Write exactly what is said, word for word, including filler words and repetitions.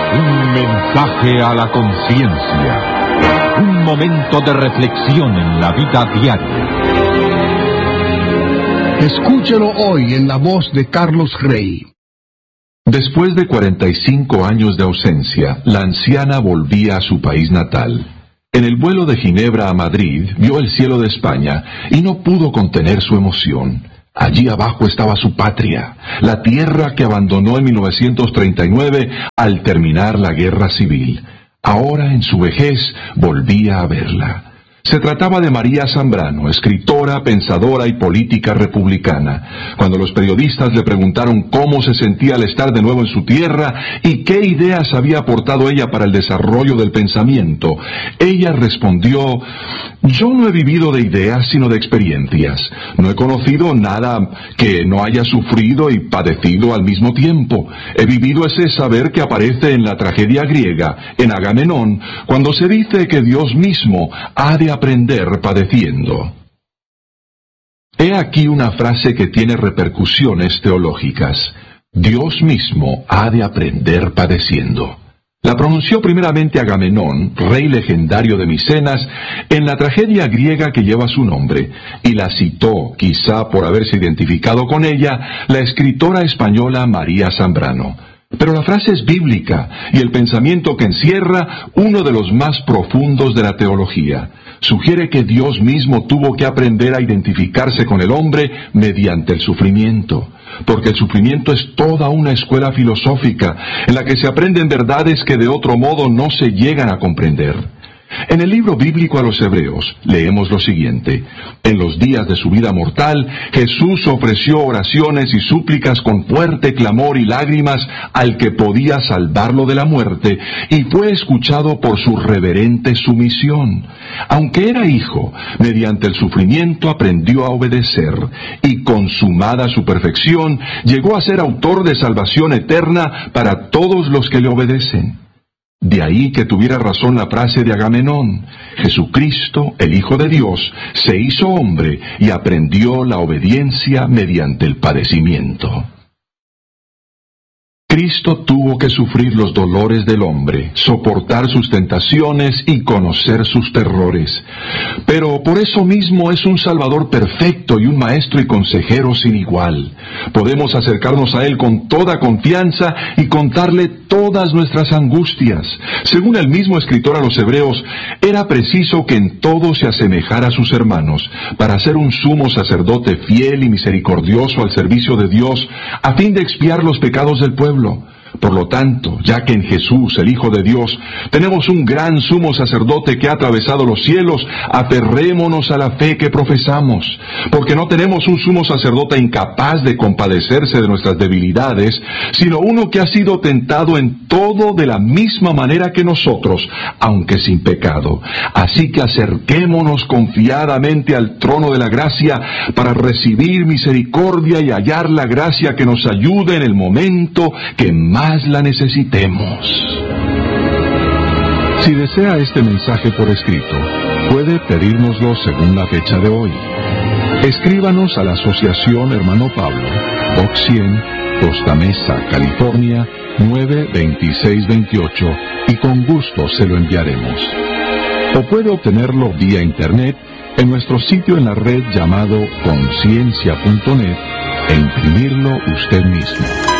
Un mensaje a la conciencia. Un momento de reflexión en la vida diaria. Escúchelo hoy en la voz de Carlos Rey. Después de cuarenta y cinco años de ausencia, la anciana volvía a su país natal. En el vuelo de Ginebra a Madrid, vio el cielo de España y no pudo contener su emoción. Allí abajo estaba su patria, la tierra que abandonó en mil novecientos treinta y nueve al terminar la guerra civil. Ahora, en su vejez, volvía a verla. Se trataba de María Zambrano, escritora, pensadora y política republicana. Cuando los periodistas le preguntaron cómo se sentía al estar de nuevo en su tierra y qué ideas había aportado ella para el desarrollo del pensamiento, ella respondió: yo no he vivido de ideas sino de experiencias. No he conocido nada que no haya sufrido y padecido al mismo tiempo. He vivido ese saber que aparece en la tragedia griega, en Agamenón, cuando se dice que Dios mismo ha de aprender padeciendo. He aquí una frase que tiene repercusiones teológicas. Dios mismo ha de aprender padeciendo. La pronunció primeramente Agamenón, rey legendario de Micenas, en la tragedia griega que lleva su nombre, y la citó, quizá por haberse identificado con ella, la escritora española María Zambrano. Pero la frase es bíblica, y el pensamiento que encierra uno de los más profundos de la teología. Sugiere que Dios mismo tuvo que aprender a identificarse con el hombre mediante el sufrimiento, porque el sufrimiento es toda una escuela filosófica en la que se aprenden verdades que de otro modo no se llegan a comprender. En el libro bíblico a los Hebreos leemos lo siguiente: en los días de su vida mortal, Jesús ofreció oraciones y súplicas con fuerte clamor y lágrimas al que podía salvarlo de la muerte, y fue escuchado por su reverente sumisión. Aunque era hijo, mediante el sufrimiento aprendió a obedecer, y consumada su perfección, llegó a ser autor de salvación eterna para todos los que le obedecen. De ahí que tuviera razón la frase de Agamenón: Jesucristo, el Hijo de Dios, se hizo hombre y aprendió la obediencia mediante el padecimiento. Cristo tuvo que sufrir los dolores del hombre, soportar sus tentaciones y conocer sus terrores. Pero por eso mismo es un Salvador perfecto y un Maestro y consejero sin igual. Podemos acercarnos a Él con toda confianza y contarle todas nuestras angustias. Según el mismo escritor a los Hebreos, era preciso que en todo se asemejara a sus hermanos, para ser un sumo sacerdote fiel y misericordioso al servicio de Dios, a fin de expiar los pecados del pueblo. Por lo tanto, ya que en Jesús, el Hijo de Dios, tenemos un gran sumo sacerdote que ha atravesado los cielos, aferrémonos a la fe que profesamos, porque no tenemos un sumo sacerdote incapaz de compadecerse de nuestras debilidades, sino uno que ha sido tentado en todo de la misma manera que nosotros, aunque sin pecado. Así que acerquémonos confiadamente al trono de la gracia para recibir misericordia y hallar la gracia que nos ayude en el momento que más la necesitemos. Si desea este mensaje por escrito, puede pedírnoslo según la fecha de hoy. Escríbanos a la Asociación Hermano Pablo, Box cien, Costa Mesa, California, nueve veintiséis veintiocho, y con gusto se lo enviaremos. O puede obtenerlo vía internet en nuestro sitio en la red llamado conciencia punto net e imprimirlo usted mismo.